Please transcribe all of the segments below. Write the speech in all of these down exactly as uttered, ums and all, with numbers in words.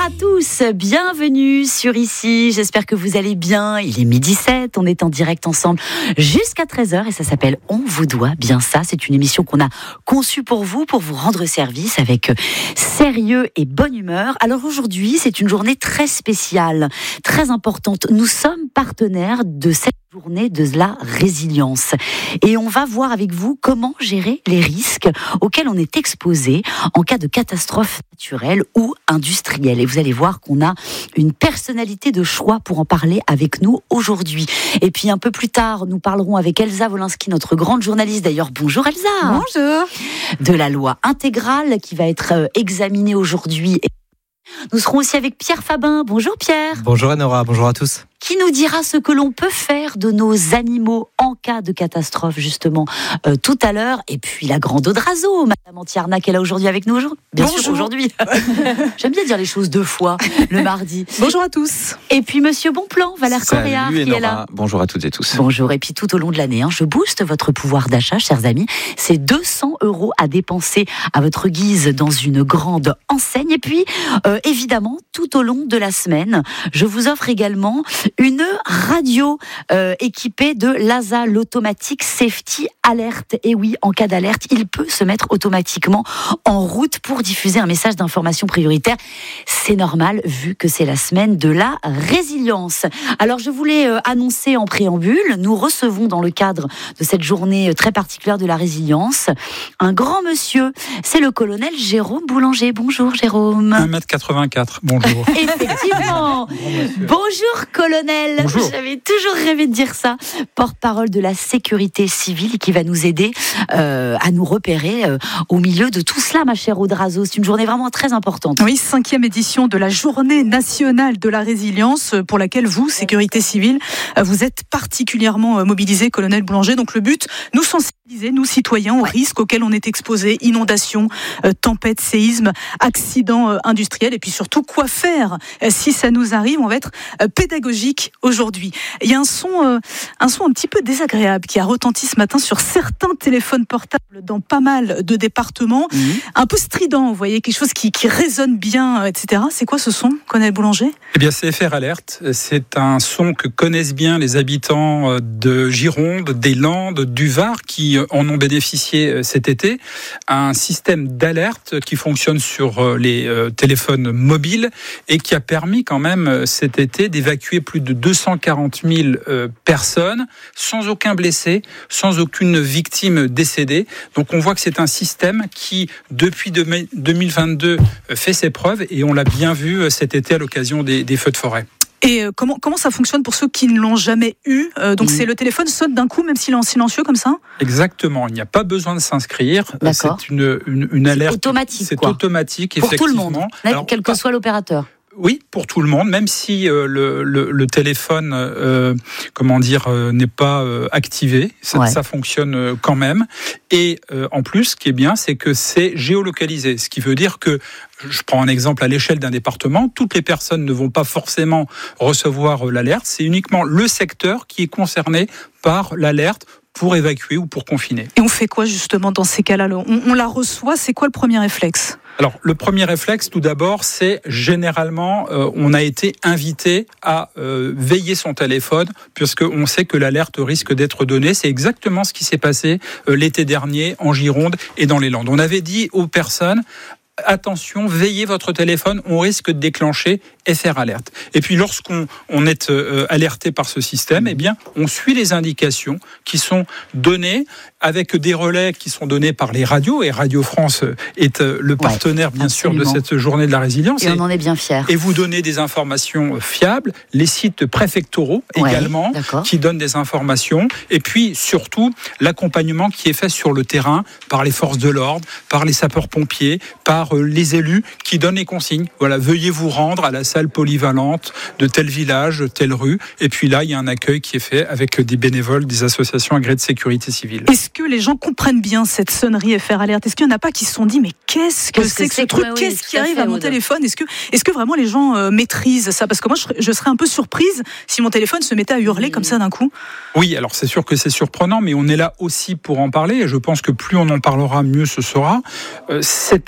à tous, bienvenue sur Ici, j'espère que vous allez bien, il est midi sept, on est en direct ensemble jusqu'à treize heures et ça s'appelle On vous doit bien ça, c'est une émission qu'on a conçue pour vous, pour vous rendre service avec sérieux et bonne humeur. Alors aujourd'hui, c'est une journée très spéciale, très importante, nous sommes partenaires de cette journée de la résilience et on va voir avec vous comment gérer les risques auxquels on est exposé en cas de catastrophe naturelle ou industrielle. Et vous allez voir qu'on a une personnalité de choix pour en parler avec nous aujourd'hui. Et puis un peu plus tard, nous parlerons avec Elsa Wolinski, notre grande journaliste. D'ailleurs, bonjour Elsa. Bonjour. De la loi intégrale qui va être examinée aujourd'hui. Nous serons aussi avec Pierre Fabin. Bonjour Pierre. Bonjour Anora, bonjour à tous. Qui nous dira ce que l'on peut faire de nos animaux en cas de catastrophe, justement, euh, tout à l'heure. Et puis la grande Odrazo, Madame Antiarna, qui est là aujourd'hui avec nous. Bien Bonjour. sûr, aujourd'hui. J'aime bien dire les choses deux fois, le mardi. Bonjour à tous. Et puis Monsieur Bonplan, Valère Coréard, qui Enora. est là. Bonjour à toutes et tous. Bonjour. Et puis tout au long de l'année, hein, je booste votre pouvoir d'achat, chers amis. C'est deux cents euros à dépenser à votre guise dans une grande enseigne. Et puis, euh, évidemment, tout au long de la semaine, je vous offre également une radio euh, équipée de l'A S A, l'Automatic Safety Alert. Et oui, en cas d'alerte, il peut se mettre automatiquement en route pour diffuser un message d'information prioritaire. C'est normal, vu que c'est la semaine de la résilience. Alors, je voulais euh, annoncer en préambule, nous recevons dans le cadre de cette journée très particulière de la résilience, un grand monsieur. C'est le colonel Jérôme Boulanger. Bonjour Jérôme. un mètre quatre-vingt-quatre, bonjour. Effectivement. Bonjour colonel. Bonjour. J'avais toujours rêvé de dire ça. Porte-parole de la sécurité civile qui va nous aider euh, à nous repérer euh, au milieu de tout cela, ma chère Odrazo. C'est une journée vraiment très importante. Oui, cinquième édition de la Journée nationale de la résilience pour laquelle vous, sécurité civile, vous êtes particulièrement mobilisés, colonel Boulanger. Donc le but, nous sensibiliser, nous citoyens, aux risques auxquels on est exposés, inondations, euh, tempêtes, séismes, accidents euh, industriels et puis surtout quoi faire euh, si ça nous arrive. On va être euh, pédagogique aujourd'hui. Il y a un son, euh, un son un petit peu désagréable qui a retenti ce matin sur certains téléphones portables dans pas mal de départements. Mmh. Un peu strident, vous voyez, quelque chose qui, qui résonne bien, et cetera. C'est quoi ce son, colonel Boulanger ? Eh bien, c'est F R Alert. C'est un son que connaissent bien les habitants de Gironde, des Landes, du Var, qui en ont bénéficié cet été. Un système d'alerte qui fonctionne sur les téléphones mobiles et qui a permis quand même cet été d'évacuer plus de deux cent quarante mille personnes sans aucun blessé, sans aucune victime décédée. Donc on voit que c'est un système qui, depuis deux mille vingt-deux, fait ses preuves et on l'a bien vu cet été à l'occasion des, des feux de forêt. Et comment, comment ça fonctionne pour ceux qui ne l'ont jamais eu ? euh, Donc mmh. c'est le téléphone sonne d'un coup, même s'il est en silencieux comme ça ? Exactement, il n'y a pas besoin de s'inscrire. D'accord. C'est une, une, une alerte. C'est automatique. C'est quoi. automatique, pour effectivement. Pour tout le monde, Alors, quel que soit l'opérateur. Oui, pour tout le monde, même si euh, le, le, le téléphone, euh, comment dire, euh, n'est pas euh, activé, ça, ouais. ça fonctionne euh, quand même. Et euh, en plus, ce qui est bien, c'est que c'est géolocalisé, ce qui veut dire que, je prends un exemple à l'échelle d'un département, toutes les personnes ne vont pas forcément recevoir euh, l'alerte, c'est uniquement le secteur qui est concerné par l'alerte pour évacuer ou pour confiner. Et on fait quoi justement dans ces cas-là ? on, on la reçoit, c'est quoi le premier réflexe ? Alors, le premier réflexe, tout d'abord, c'est généralement, euh, on a été invité à euh, veiller son téléphone, puisqu'on sait que l'alerte risque d'être donnée. C'est exactement ce qui s'est passé euh, l'été dernier en Gironde et dans les Landes. On avait dit aux personnes, attention, veillez votre téléphone, on risque de déclencher F R Alert. Et puis lorsqu'on on est euh, alerté par ce système, eh bien, on suit les indications qui sont données avec des relais qui sont donnés par les radios. Et Radio France est euh, le partenaire, ouais, bien absolument. sûr, de cette journée de la résilience. Et, et on en est bien fiers. Et vous donnez des informations fiables, les sites préfectoraux ouais, également, d'accord. qui donnent des informations. Et puis surtout, l'accompagnement qui est fait sur le terrain par les forces de l'ordre, par les sapeurs-pompiers, par les élus qui donnent les consignes. Voilà, veuillez vous rendre à la salle polyvalente de tel village, telle rue. Et puis là, il y a un accueil qui est fait avec des bénévoles, des associations agréées de sécurité civile. Est-ce que les gens comprennent bien cette sonnerie F R Alert ? Est-ce qu'il n'y en a pas qui se sont dit, mais qu'est-ce que qu'est-ce c'est que, que ce truc ? Qu'est-ce oui, qui arrive à mon téléphone ? Est-ce que, est-ce que vraiment les gens euh, maîtrisent ça ? Parce que moi, je, je serais un peu surprise si mon téléphone se mettait à hurler mmh. comme ça d'un coup. Oui, alors c'est sûr que c'est surprenant, mais on est là aussi pour en parler. Et je pense que plus on en parlera, mieux ce sera. Euh, cet été,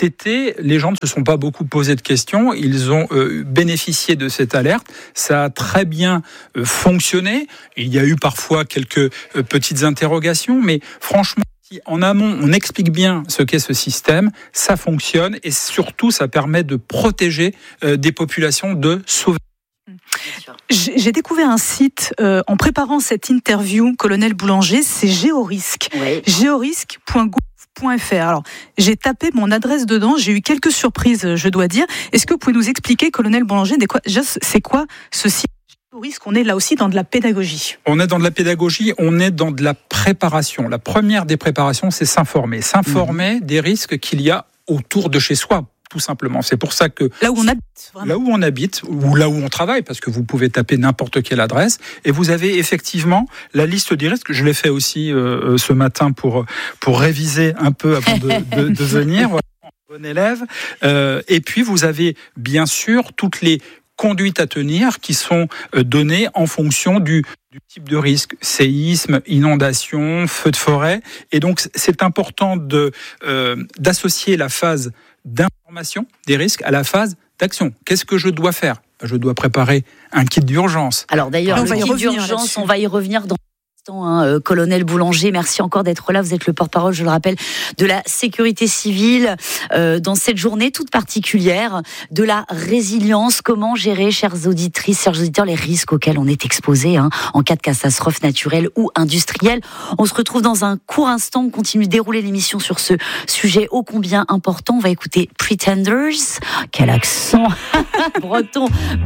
réalité, les gens ne se sont pas beaucoup posé de questions. Ils ont euh, bénéficié de cette alerte. Ça a très bien euh, fonctionné. Il y a eu parfois quelques euh, petites interrogations, mais franchement, si en amont, on explique bien ce qu'est ce système, ça fonctionne et surtout, ça permet de protéger euh, des populations, de sauver. J'ai découvert un site euh, en préparant cette interview, Colonel Boulanger, c'est Géorisque. Oui. géorisque point gouv point f r. Alors, j'ai tapé mon adresse dedans, j'ai eu quelques surprises, je dois dire. Est-ce que vous pouvez nous expliquer, Colonel Boulanger, c'est quoi ce site Géorisque? On est là aussi dans de la pédagogie. On est dans de la pédagogie, on est dans de la préparation. La première des préparations, c'est s'informer. S'informer mmh. des risques qu'il y a autour de chez soi. Tout simplement. C'est pour ça que là où on habite, vraiment. là où on habite ou là où on travaille, parce que vous pouvez taper n'importe quelle adresse et vous avez effectivement la liste des risques. Je l'ai fait aussi euh, ce matin pour pour réviser un peu avant de, de, de venir. Voilà, bon élève. Euh, et puis vous avez bien sûr toutes les conduites à tenir qui sont données en fonction du du type de risque, séisme, inondation, feu de forêt. Et donc, c'est important de, euh, d'associer la phase d'information des risques à la phase d'action. Qu'est-ce que je dois faire ? Je dois préparer un kit d'urgence. Alors d'ailleurs, le kit d'urgence, on va y revenir dans Hein, euh, Colonel Boulanger, merci encore d'être là. Vous êtes le porte-parole, je le rappelle, de la sécurité civile euh, dans cette journée toute particulière de la résilience. Comment gérer, chères auditrices, chers auditeurs, les risques auxquels on est exposé hein, en cas de catastrophe naturelle ou industrielle. On se retrouve dans un court instant. On continue de dérouler l'émission sur ce sujet ô combien important. On va écouter Pretenders. Quel accent breton.